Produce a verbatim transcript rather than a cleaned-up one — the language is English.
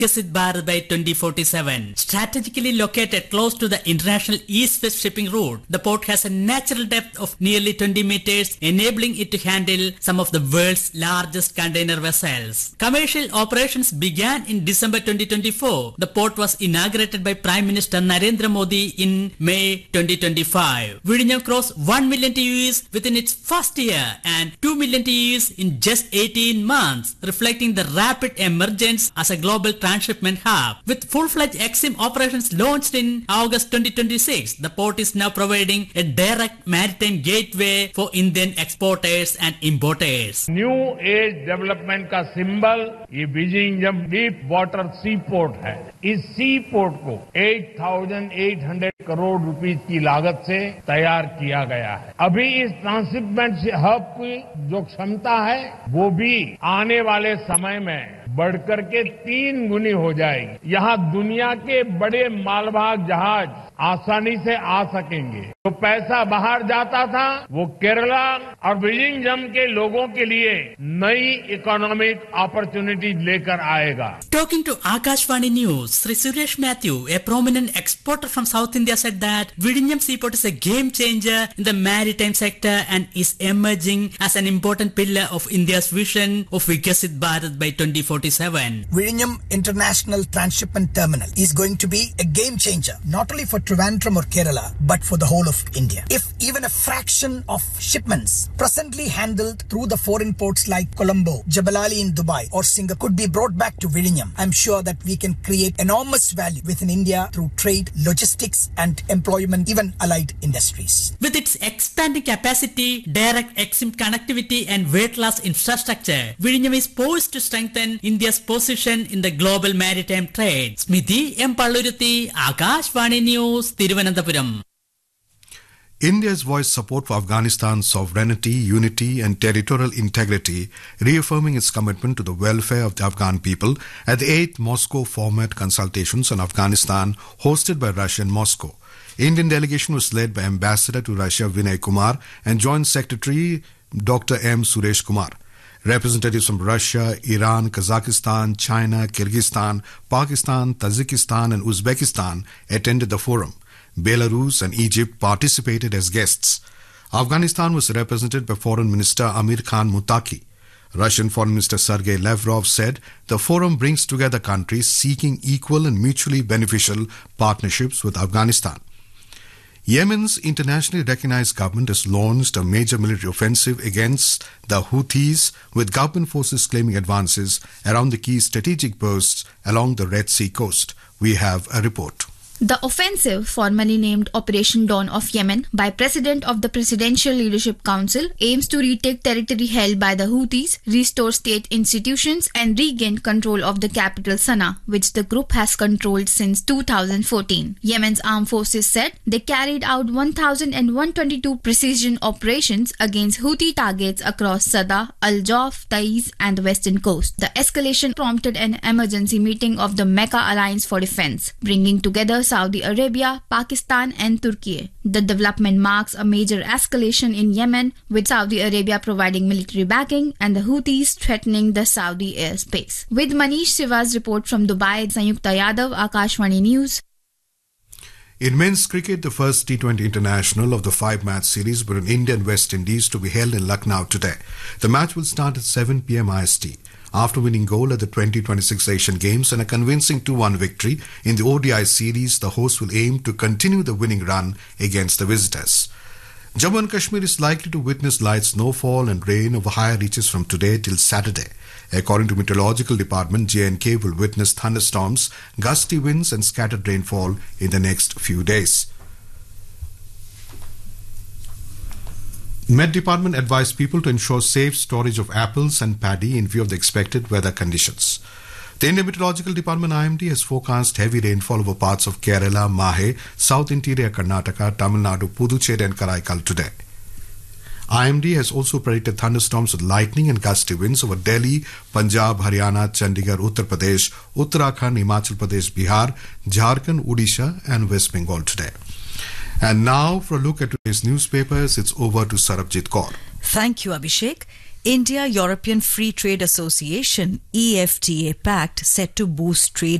Visit Bharat by twenty forty-seven. Strategically located close to the international east-west shipping route, the port has a natural depth of nearly twenty meters, enabling it to handle some of the world's largest container vessels. Commercial operations began in December twenty twenty-four. The port was inaugurated by Prime Minister Narendra Modi in May twenty twenty-five. Vizhinjam crossed one million T E Us within its first year and two million T E Us in just eighteen months, reflecting the rapid emergence as a global transshipment hub. With full-fledged EXIM operations launched in August twenty twenty-six, the port is now providing a direct maritime gateway for Indian exporters and importers. New age development का symbol ये Vizhinjam deep water सी port है. इस सी port को आठ हज़ार आठ सौ crore rupees की लागत से तैयार किया गया है. अभी इस ट्रांसशिपमेंट हब की जो क्षमता है वो भी आने वाले समय में बढ़कर के तीन गुनी हो जाएगी. यहाँ दुनिया के बड़े मालवाहक जहाज आसानी से आ सकेंगे. तो पैसा बाहर जाता था वो केरला और विजिंजम के लोगों के लिए नई इकोनॉमिक अपॉर्चुनिटी लेकर आएगा. Talking to Akashvani News, Sri Suresh Matthew, a prominent exporter from South India, said that Vizhinjam Seaport is a game changer in the maritime sector and is emerging as an important pillar of India's vision of Vikasit Bharat by twenty forty-seven. Vizhinjam International Transshipment Terminal is going to be a game changer, not only for Trivandrum or Kerala, but for the whole of India. If even a fraction of shipments presently handled through the foreign ports like Colombo, Jebel Ali in Dubai or Singapore could be brought back to Vizhinjam, I'm sure that we can create enormous value within India through trade, logistics and employment, even allied industries. With its expanding capacity, direct EXIM connectivity and weight-loss infrastructure, Vizhinjam is poised to strengthen India's position in the global maritime trade. Smiti M. Palluruthi, Akashvani News, Thiruvananthapuram. India's voiced support for Afghanistan's sovereignty, unity and territorial integrity, reaffirming its commitment to the welfare of the Afghan people at the eighth Moscow format consultations on Afghanistan hosted by Russia and Moscow. Indian delegation was led by Ambassador to Russia Vinay Kumar and Joint Secretary Doctor M. Suresh Kumar. Representatives from Russia, Iran, Kazakhstan, China, Kyrgyzstan, Pakistan, Tajikistan and Uzbekistan attended the forum. Belarus and Egypt participated as guests. Afghanistan was represented by Foreign Minister Amir Khan Muttaqi. Russian Foreign Minister Sergei Lavrov said the forum brings together countries seeking equal and mutually beneficial partnerships with Afghanistan. Yemen's internationally recognized government has launched a major military offensive against the Houthis, with government forces claiming advances around the key strategic posts along the Red Sea coast. We have a report. The offensive, formally named Operation Dawn of Yemen by President of the Presidential Leadership Council, aims to retake territory held by the Houthis, restore state institutions and regain control of the capital Sana'a, which the group has controlled since two thousand fourteen. Yemen's armed forces said they carried out one thousand one hundred twenty-two precision operations against Houthi targets across Sada, Al-Jawf, Taiz and the western coast. The escalation prompted an emergency meeting of the Mecca Alliance for Defense, bringing together Saudi Arabia, Pakistan and Turkey. The development marks a major escalation in Yemen, with Saudi Arabia providing military backing and the Houthis threatening the Saudi airspace. With Manish Siva's report from Dubai, Sanyukta Yadav, Akashvani News. In men's cricket, the first T twenty international of the five-match series between India and West Indies to be held in Lucknow today. The match will start at seven p m I S T. After winning gold at the twenty twenty-six Asian Games and a convincing two one victory in the O D I series, the hosts will aim to continue the winning run against the visitors. Jammu and Kashmir is likely to witness light snowfall and rain over higher reaches from today till Saturday. According to Meteorological Department, J and K will witness thunderstorms, gusty winds and scattered rainfall in the next few days. Met Department advised people to ensure safe storage of apples and paddy in view of the expected weather conditions. The Indian Meteorological Department I M D has forecast heavy rainfall over parts of Kerala, Mahe, South Interior Karnataka, Tamil Nadu, Puducherry and Karaikal today. I M D has also predicted thunderstorms with lightning and gusty winds over Delhi, Punjab, Haryana, Chandigarh, Uttar Pradesh, Uttarakhand, Himachal Pradesh, Bihar, Jharkhand, Odisha and West Bengal today. And now, for a look at today's newspapers, it's over to Sarabjit Kaur. Thank you, Abhishek. India-European Free Trade Association E F T A pact set to boost trade